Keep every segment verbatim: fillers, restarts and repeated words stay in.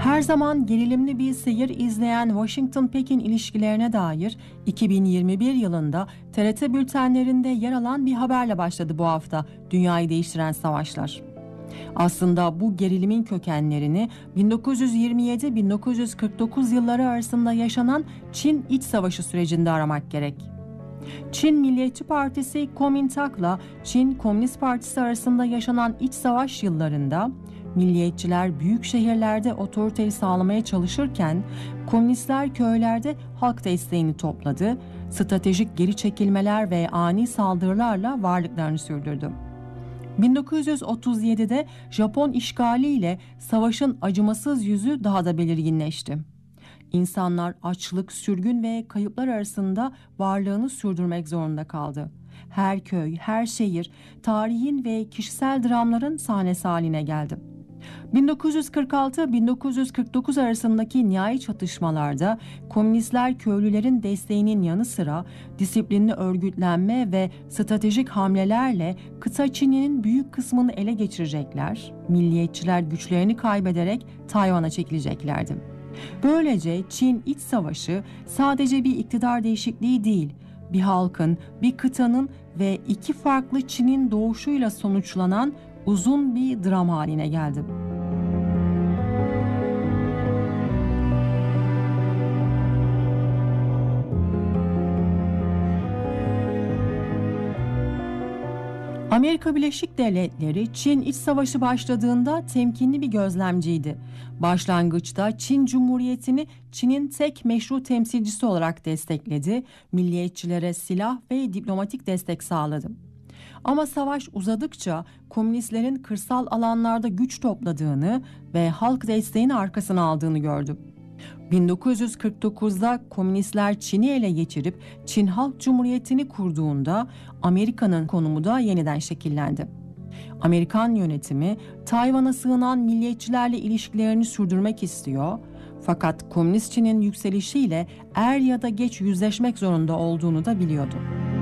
Her zaman gerilimli bir seyir izleyen Washington-Pekin ilişkilerine dair iki bin yirmi bir yılında T R T bültenlerinde yer alan bir haberle başladı bu hafta dünyayı değiştiren savaşlar. Aslında bu gerilimin kökenlerini bin dokuz yüz yirmi yedi bin dokuz yüz kırk dokuz yılları arasında yaşanan Çin İç Savaşı sürecinde aramak gerek. Çin Milliyetçi Partisi Kuomintang'la Çin Komünist Partisi arasında yaşanan iç savaş yıllarında milliyetçiler büyük şehirlerde otoriteyi sağlamaya çalışırken komünistler köylerde halk desteğini topladı, stratejik geri çekilmeler ve ani saldırılarla varlıklarını sürdürdü. bin dokuz yüz otuz yedide Japon işgaliyle savaşın acımasız yüzü daha da belirginleşti. İnsanlar açlık, sürgün ve kayıplar arasında varlığını sürdürmek zorunda kaldı. Her köy, her şehir tarihin ve kişisel dramların sahnesi haline geldi. bin dokuz yüz kırk altı bin dokuz yüz kırk dokuz arasındaki nihai çatışmalarda komünistler köylülerin desteğinin yanı sıra disiplinli örgütlenme ve stratejik hamlelerle kıta Çin'in büyük kısmını ele geçirecekler, milliyetçiler güçlerini kaybederek Tayvan'a çekileceklerdi. Böylece Çin İç Savaşı sadece bir iktidar değişikliği değil, bir halkın, bir kıtanın ve iki farklı Çin'in doğuşuyla sonuçlanan uzun bir dram haline geldi. Amerika Birleşik Devletleri Çin İç Savaşı başladığında temkinli bir gözlemciydi. Başlangıçta Çin Cumhuriyeti'ni Çin'in tek meşru temsilcisi olarak destekledi, milliyetçilere silah ve diplomatik destek sağladı. Ama savaş uzadıkça komünistlerin kırsal alanlarda güç topladığını ve halk desteğini arkasına aldığını gördü. bin dokuz yüz kırk dokuzda komünistler Çin'i ele geçirip Çin Halk Cumhuriyeti'ni kurduğunda Amerika'nın konumu da yeniden şekillendi. Amerikan yönetimi Tayvan'a sığınan milliyetçilerle ilişkilerini sürdürmek istiyor, fakat Komünist Çin'in yükselişiyle er ya da geç yüzleşmek zorunda olduğunu da biliyordu.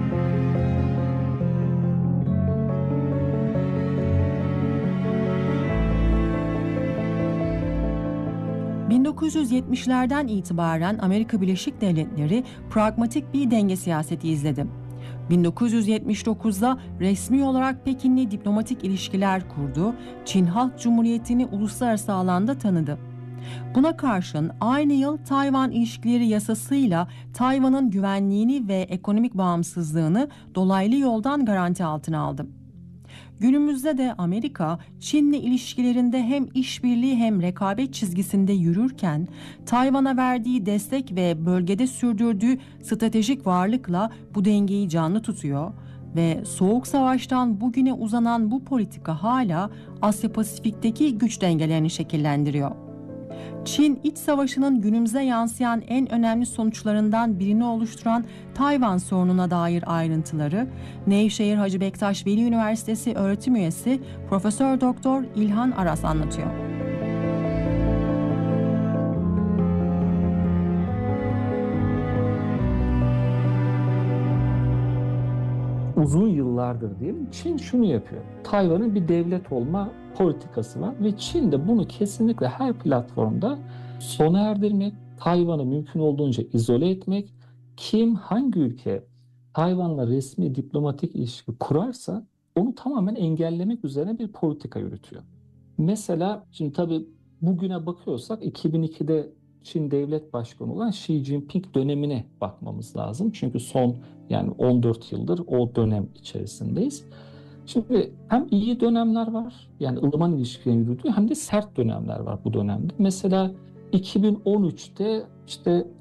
bin dokuz yüz yetmişlerden itibaren Amerika Birleşik Devletleri pragmatik bir denge siyaseti izledi. bin dokuz yüz yetmiş dokuzda resmi olarak Pekin'le diplomatik ilişkiler kurdu, Çin Halk Cumhuriyeti'ni uluslararası alanda tanıdı. Buna karşın aynı yıl Tayvan İlişkileri Yasası'yla Tayvan'ın güvenliğini ve ekonomik bağımsızlığını dolaylı yoldan garanti altına aldı. Günümüzde de Amerika, Çin'le ilişkilerinde hem işbirliği hem rekabet çizgisinde yürürken, Tayvan'a verdiği destek ve bölgede sürdürdüğü stratejik varlıkla bu dengeyi canlı tutuyor ve Soğuk Savaş'tan bugüne uzanan bu politika hala Asya Pasifik'teki güç dengelerini şekillendiriyor. Çin İç Savaşı'nın günümüze yansıyan en önemli sonuçlarından birini oluşturan Tayvan sorununa dair ayrıntıları Nevşehir Hacı Bektaş Veli Üniversitesi öğretim üyesi Profesör Doktor İlhan Aras anlatıyor. Uzun yıllardır diyelim Çin şunu yapıyor. Tayvan'ın bir devlet olma politikası var ve Çin de bunu kesinlikle her platformda sona erdirmek, Tayvan'ı mümkün olduğunca izole etmek, kim hangi ülke Tayvan'la resmi diplomatik ilişki kurarsa onu tamamen engellemek üzerine bir politika yürütüyor. Mesela şimdi tabii bugüne bakıyorsak iki bin ikide Çin devlet başkanı olan Xi Jinping dönemine bakmamız lazım. Çünkü son yani on dört yıldır o dönem içerisindeyiz. Şimdi hem iyi dönemler var, yani ılıman ilişkilerin yürüdüğü, hem de sert dönemler var bu dönemde. Mesela iki bin on üçte işte